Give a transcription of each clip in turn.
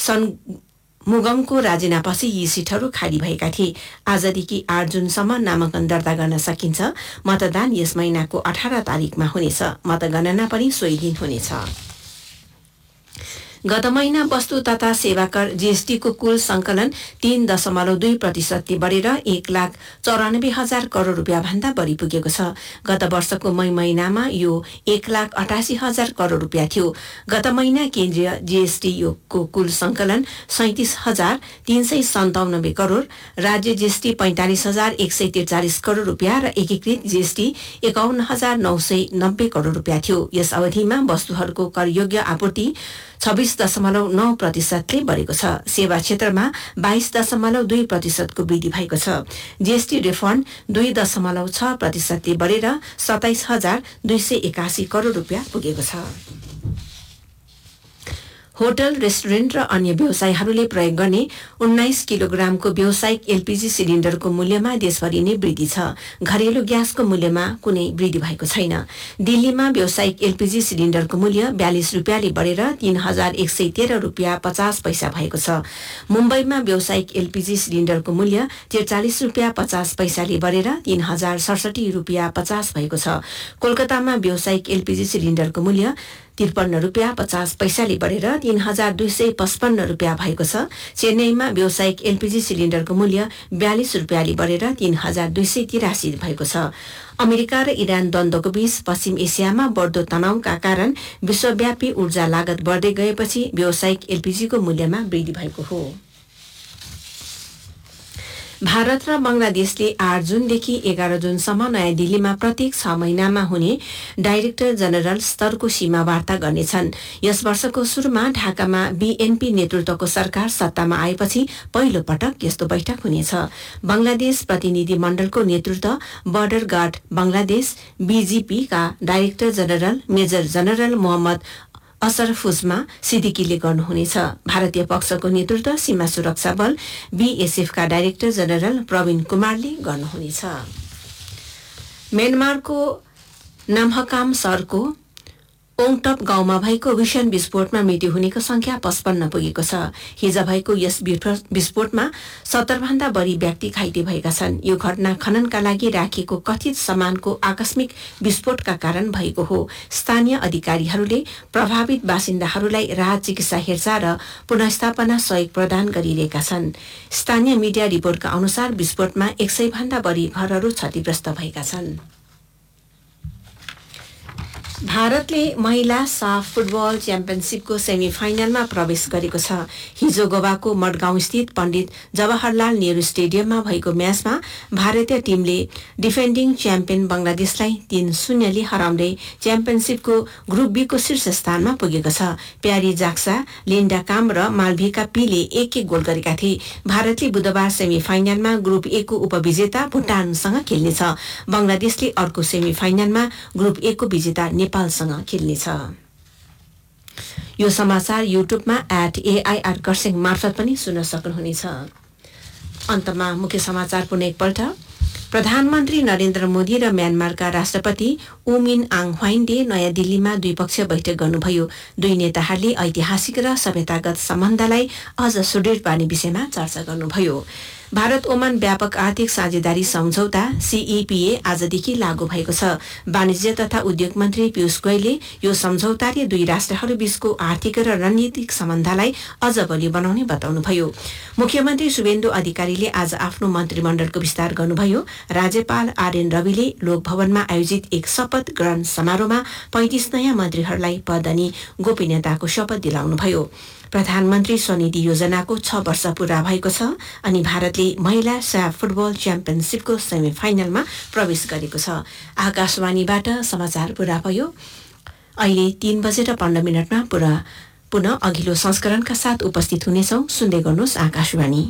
मुगमको राजीनामापछि यी सिटहरू खाली भएका थिए। आजदेखि 8 जुनसम्म नामाङ्कन दर्ता गर्न सकिन्छ। मतदान यस महिनाको 18 तारिकमा हुनेछ। मतगणना पनि सोही दिन हुनेछ। गत महिना वस्तु तथा सेवा कर जीएसटी को कुल संकलन 3.2% बढेर 1,94,000 करोड़ रुपियाँ भन्दा बढी पुगेको छ। गत वर्षको मई महिनामा यो 1,88,000 करोड़ रुपियाँ थियो। गत महिना केन्द्रीय जीएसटी को कुल संकलन 37,397 करोड़, राज्य जीएसटी 45,143 करोड़ रुपियाँ र एकीकृत जीएसटी 51,990 करोड़ रुपियाँ थियो। यस अवधिमा वस्तुहरूको करयोग्य आपूर्ति 26.9% बढेको छ। सेवा क्षेत्रमा 22.2% को वृद्धि भएको छ। जीएसटी रिफन्ड 2.6% बढेर 27,281 करोड़ रुपियाँ पुगेको छ। होटल, रेस्टुरेन्ट र अन्य व्यवसायहरूले प्रयोग गर्ने 19 किलोग्रामको व्यावसायिक एलपीजी सिलिण्डरको मूल्यमा देशभरि नै वृद्धि छ। घरेलु ग्यासको मूल्यमा कुनै वृद्धि भएको छैन। दिल्लीमा व्यावसायिक एलपीजी सिलिण्डरको मूल्य 42 रुपियाँले बढेर 3,113 रुपियाँ 50 पैसा भएको छ। मुम्बईमा व्यावसायिक एलपीजी सिलिण्डरको मूल्य 43 रुपियाँ 50 पैसाले बढेर 3,067 रुपियाँ 50 भएको छ। कोलकातामा व्यावसायिक एलपीजी सिलिण्डरको मूल्य 53 रुपियाँ 50 पैसाले बढेर 3,255 रुपियाँ भएको छ। चेन्नईमा व्यावसायिक एलपीजी सिलिण्डरको मूल्य 42 रुपियाँले बढेर 3,283 भएको छ। अमेरिका र इरान द्वन्द्वको बीच पश्चिम एसियामा बढ्दो तनावका कारण विश्वव्यापी ऊर्जा लागत बढ्दै गएपछि व्यावसायिक एलपीजीको मूल्यमा वृद्धि भएको हो। भारत र बंगलादेशले 8 जुनदेखि 11 जुनसम्म नयाँ दिल्लीमा प्रत्येक 6 महिनामा हुने डाइरेक्टर जनरल स्तरको सीमा वार्ता गर्नेछन्। यस वर्षको सुरुमा ढाकामा बीएनपी नेतृत्वको सरकार सत्तामा आएपछि पहिलो पटक यस्तो बैठक हुनेछ। बंगलादेश प्रतिनिधि मण्डलको नेतृत्व बर्डर गार्ड बंगलादेश बीजीपी का director general major general Mohammad असरफुजमा सिद्दिकीले गर्नुहुनेछ। भारतीय पक्षको नेतृत्व सीमा सुरक्षा बल बीएसएफ का डाइरेक्टर जनरल प्रवीण कुमारले गर्नुहुनेछ। म्यानमारको नामहकाम शहरको ओङटप गाउँमा भएको भीषण विस्फोटमा मृत्यु हुनेको संख्या 55 पुगेको छ। हिज भएको यस विस्फोटमा 70 भन्दा बढी व्यक्ति घाइते भएका छन्। यो घटना खननका लागि राखिएको कथित सामानको आकस्मिक विस्फोटका कारण भएको हो। स्थानीय अधिकारीहरूले प्रभावित बासिन्दाहरूलाई राहत चिकित्सा हेरचाह र पुनर्स्थापना सहयोग प्रदान गरिरहेका छन्। स्थानीय मिडिया रिपोर्टका अनुसार विस्फोटमा 100 भन्दा बढी घरहरू क्षतिग्रस्त भएका छन्। भारतले महिला साफ फुटबल च्याम्पियनशिपको सेमिफाइनलमा प्रवेश गरेको छ। हिजो गोवाको मडगाउँ स्थित पण्डित जवाहरलाल नेहरू स्टेडियममा भएको म्याचमा भारतीय टीमले डिफेन्डिङ च्याम्पियन बंगलादेशलाई 3-0 ले हराउँदै च्याम्पियनशिपको ग्रुप बी को शीर्ष स्थानमा पुगेको छ। प्यारी जाक्सा, लिन्डा काम र मालभिका पीले एक गोल गरेका थिए। भारतले बुधबार सेमिफाइनलमा ग्रुप ए को उपविजेता भुटानसँग खेल्नेछ। बंगलादेशले अर्को सेमिफाइनलमा ग्रुप ए को विजेता नेपालसँग खेल्नेछ। यो समाचार युट्युबमा @AIR कर्सिङ मार्फत पनि सुन्न सक्नुहुनेछ। अन्तमा मुख्य समाचार पुनः एकपल्ट। प्रधानमन्त्री नरेन्द्र मोदी र म्यानमारका राष्ट्रपति ऊ मिन आङ ह्वाइनले नयाँ दिल्लीमा द्विपक्षीय बैठक गर्नुभयो। दुई नेताहरूले ऐतिहासिक र सभ्यतागत सम्बन्धलाई अझ सुदृढ पार्ने विषयमा चर्चा गर्नुभयो। भारत ओमान व्यापक आर्थिक साझेदारी सम्झौता सीईपीए आजदेखि लागू भएको छ। वाणिज्य तथा उद्योग मन्त्री पीयूष गोयलले यो सम्झौताले दुई राष्ट्रहरू बीचको आर्थिक र रणनीतिक सम्बन्धलाई अझ बलियो बनाउने बताउनुभयो। मुख्यमन्त्री शुभेन्दु अधिकारीले आज आफ्नो मन्त्रीमण्डलको विस्तार गर्नुभयो। राज्यपाल आरएन रविले लोकभवनमा आयोजित एक शपथ ग्रहण समारोहमा 35 नयाँ मन्त्रीहरूलाई पद अनि गोपनीयताको शपथ दिलाउनुभयो। प्रधानमन्त्री स्वनिधि योजनाको 6 वर्ष पूरा भएको छ अनि भारतले महिला साफ फुटबल च्याम्पियनशिपको सेमिफाइनलमा प्रवेश गरेको छ। आकाशवाणीबाट समाचार पूरा भयो। अहिले 3:15 पुनः अघिल्लो संस्करणका साथ उपस्थित हुनेछौं। सुन्दै गर्नुहोस् आकाशवाणी।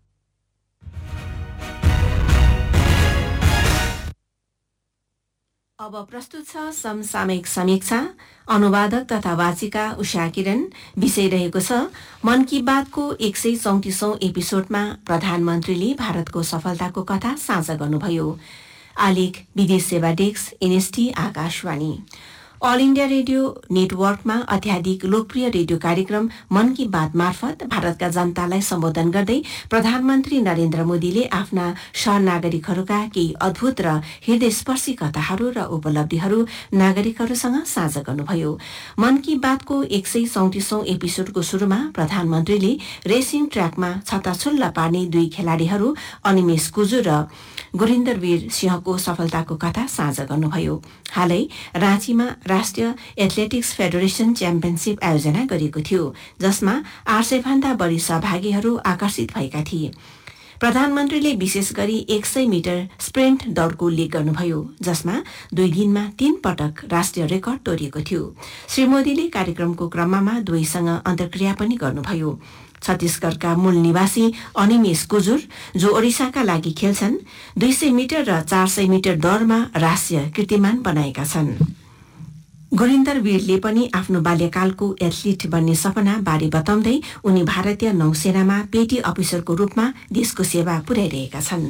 अब प्रस्तुत छ समसामयिक समीक्षा। अनुवादक तथा वाचिका उषा किरण। विषय रहेको छ मन की बातको 134औं एपिसोडमा प्रधानमन्त्रीले भारतको सफलताको कथा साझा गर्नुभयो। आलेख विदेश सेवा desk NST Akashvani. All India radio नेटवर्कमा अत्याधिक लोकप्रिय रेडियो कार्यक्रम मन की बात मार्फत भारतका जनतालाई सम्बोधन गर्दै प्रधानमन्त्री नरेन्द्र मोदीले आफ्ना सहनागरिकहरूका केही अद्भुत र हृदयस्पर्शी कथाहरू र उपलब्धिहरू नागरिकहरूसँग साझा गर्नुभयो। मन की बातको 134औं एपिसोडको शुरूमा प्रधानमन्त्रीले रेसिङ ट्र्याकमा छत्ताछुल्ला पार्ने दुई खेलाड़ीहरू अनिमेष कुजु र गुरिन्दरवीर सिंहको सफलताको कथा साझा गर्नुभयो। हालै राँचीमा राष्ट्रिय एथलेटिक्स फेडरेशन च्याम्पियनशिप आयोजना गरिएको थियो, जसमा 800 भन्दा बढी सहभागीहरू आकर्षित भएका थिए। प्रधानमन्त्रीले विशेष गरी 100 मिटर स्प्रिन्ट दौड़को उल्लेख गर्नुभयो, जसमा 2 दिनमा 3 पटक राष्ट्रिय रेकर्ड तोडिएको थियो। श्री मोदीले कार्यक्रमको क्रममा दुवैसँग अन्तर्क्रिया पनि गर्नुभयो। छत्तीसगढ़का मूल निवासी अनिमेष कुजुर, जो ओडिसाका लागि खेल्छन्, 200 मिटर र 400 मिटर दौड़मा राष्ट्रिय कीर्तिमान बनाएका छन्। गुरिन्दर वीरले पनि आफ्नो बाल्यकालको एथलिट बन्ने सपना बारे बताउँदै उनी भारतीय नौसेनामा पेटी अफिसरको रूपमा देशको सेवा पुर्याइरहेका छन्।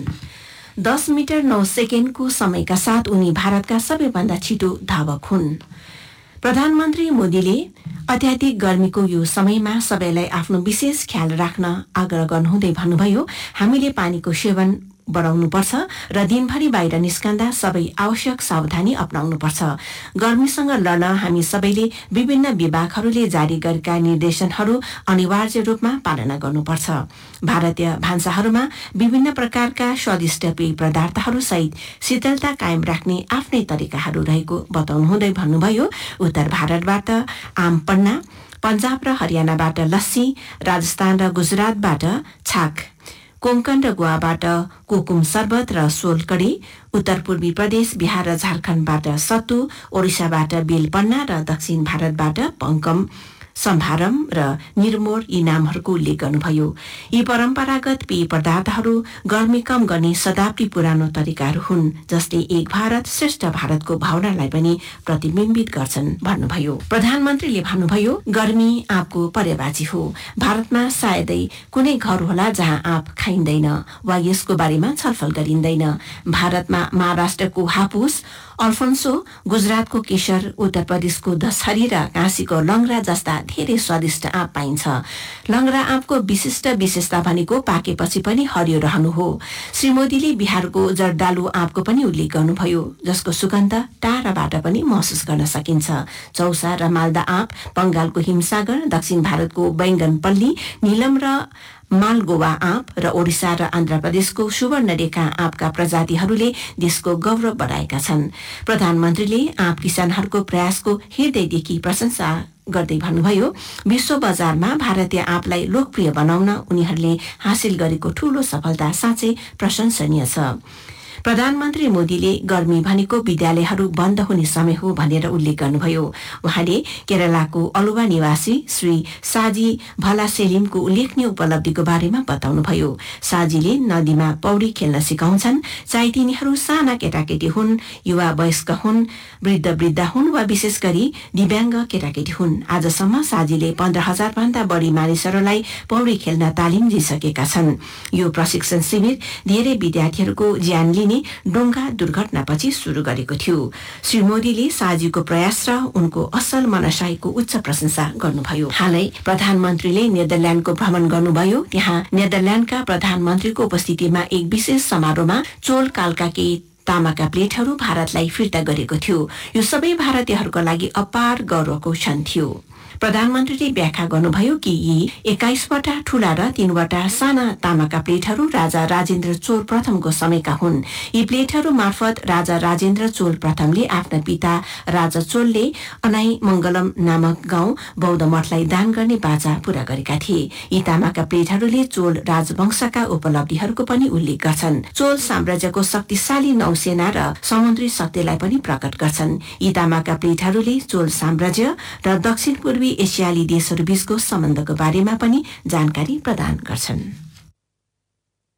10 मिटर 9 सेकेन्डको समयका साथ उनी भारतका सबैभन्दा छिटो धावक हुन्। प्रधानमन्त्री मोदीले अत्याधिक गर्मीको यो समयमा सबैलाई आफ्नो विशेष ख्याल राख्न आग्रह गर्नुहुँदै भन्नुभयो, हामीले पानीको सेवन बढाउनुपर्छ र दिनभरि बाहिर निस्कँदा सबै आवश्यक सावधानी अपनाउनुपर्छ। गर्मीसँग लड्न हामी सबैले विभिन्न विभागहरूले जारी गरेका निर्देशनहरू अनिवार्य रूपमा पालना गर्नुपर्छ। भारतीय भान्साहरूमा विभिन्न प्रकारका स्वादिष्ट पेय पदार्थहरू सहित शीतलता कायम राख्ने आफ्नै तरिकाहरू रहेको बताउनुहुँदै भन्नुभयो, उत्तर भारतबाट आम पन्ना, पञ्जाब र हरियाणाबाट लस्सी, राजस्थान र गुजरातबाट छाक, कोंकण र गोवाबाट कोकुम शरबत र सोलकडी, उत्तर पूर्वी प्रदेश, बिहार र झारखण्डबाट सत्तु, ओडिसाबाट बेलपन्ना र दक्षिण भारतबाट पंकम, सम्भारम र निर्मोर यी नामहरूको उल्लेख गर्नुभयो। यी परम्परागत पेय पदार्थहरू गर्मी कम गर्ने शताब्दी पुरानो तरिकाहरू हुन्, जसले एक भारत श्रेष्ठ भारतको भावनालाई पनि प्रतिबिम्बित गर्छन् भन्नुभयो। प्रधानमन्त्रीले भन्नुभयो, गर्मी आँपको पर्यायवाची हो। भारतमा सायदै कुनै घर होला जहाँ आँप खाइँदैन वा यसको बारेमा छलफल गरिँदैन। भारतमा महाराष्ट्रको हापुस, अल्फोन्सो, गुजरातको केशर, उत्तर प्रदेशको दशहरी र काशीको लंगरा जस्ता धेरै स्वादिष्ट आँप पाइन्छ। लंगरा आँपको विशिष्ट विशेषता भनेको पाकेपछि पनि हरियो रहनु हो। श्री मोदीले बिहारको जर्दालु आँपको पनि उल्लेख गर्नुभयो, जसको सुगन्ध टाढाबाट पनि महसुस गर्न सकिन्छ। चौसा र मालदा आँप, बंगालको हिमसागर, दक्षिण भारतको बैंगनपल्ली, नीलम र मालगोवा आँप र ओडिसा र आन्ध्र प्रदेशको सुवर्णरेखा आँपका प्रजातिहरूले देशको गौरव बढाएका छन्। प्रधानमन्त्रीले आँप किसानहरूको प्रयासको हृदयदेखि प्रशंसा गर्दै भन्नुभयो, विश्व बजारमा भारतीय आँपलाई लोकप्रिय बनाउन उनीहरूले हासिल गरेको ठूलो सफलता साँच्चै प्रशंसनीय छ। प्रधानमन्त्री मोदीले गर्मी भनेको विद्यालयहरू बन्द हुने समय हो भनेर उल्लेख गर्नुभयो। उहाँले केरलाको अलुवा निवासी श्री साजी भलासेलिमको उल्लेखनीय उपलब्धिको बारेमा बताउनुभयो। साजीले नदीमा पौडी खेल्न सिकाउँछन्, चाहे तिनीहरू साना केटाकेटी हुन्, युवा वयस्क हुन्, वृद्ध हुन् वा विशेष गरी दिव्याङ्ग केटाकेटी हुन्। आजसम्म साजीले 15,000 भन्दा बढी मानिसहरूलाई पौडी खेल्न तालिम दिइसकेका छन्। यो प्रशिक्षण शिविर धेरै विद्यार्थीहरूको ज्यान लिने डोंगा दुर्घटनापछि शुरू गरेको थियो। श्री मोदीले साजीको प्रयास र उनको असल मनसायको उच्च प्रशंसा गर्नुभयो। हालै प्रधानमन्त्रीले नेदरल्याण्डको भ्रमण गर्नुभयो। त्यहाँ नेदरल्याण्डका प्रधानमन्त्रीको उपस्थितिमा एक विशेष समारोहमा चोल कालका केही तामाका प्लेटहरू भारतलाई फिर्ता गरेको थियो। यो सबै भारतीयहरूका लागि अपार गौरवको क्षण थियो। प्रधानमन्त्रीले व्याख्या गर्नुभयो कि यी 21वटा ठूला र 3वटा साना तामाका प्लेटहरू राजा राजेन्द्र चोल प्रथमको समयका हुन्। यी प्लेटहरू मार्फत राजा राजेन्द्र चोल प्रथमले आफ्ना पिता राजा चोलले अनाई मंगलम नामक गाउँ बौद्ध मठलाई दान गर्ने बाचा पूरा गरेका थिए। यी तामाका प्लेटहरूले चोल राजवंशका उपलब्धिहरूको पनि उल्लेख गर्छन्। चोल साम्राज्यको शक्तिशाली नौसेना र समुद्री शक्तिलाई पनि प्रकट गर्छन्। यी तामाका प्लेटहरूले चोल साम्राज्य र दक्षिण पूर्वी एसियाली देशहरू बीचको सम्बन्धको बारेमा पनि जानकारी प्रदान गर्छन्।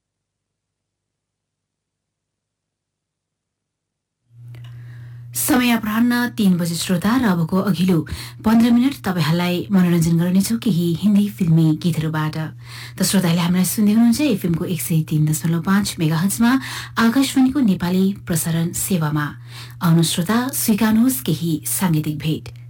समय अपराह्न 3 बजे श्रोता र अबको अघिल्लो 15 मिनट तपाईहरुलाई मनोरञ्जन गर्नेछौं केही हिन्दी फिल्मी गीतहरूबाट। त श्रोताले हामीलाई सुन्दै हुनुहुन्छ एफएमको 103.5 मेगाहर्जमा आकाशवाणीको नेपाली प्रसारण सेवामा। आउनु श्रोता, स्वीकार्नुहोस् केही सांगीतिक भेट।